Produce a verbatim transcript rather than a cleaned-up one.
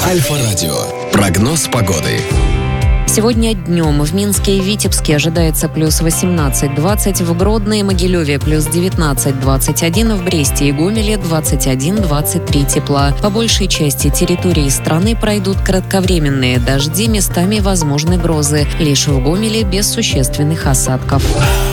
Альфа-радио. Прогноз погоды. Сегодня днем в Минске и Витебске ожидается плюс восемнадцать-двадцать, в Гродно и Могилеве плюс девятнадцать-двадцать один, в Бресте и Гомеле двадцать один-двадцать три тепла. По большей части территории страны пройдут кратковременные дожди, местами возможны грозы. Лишь в Гомеле без существенных осадков.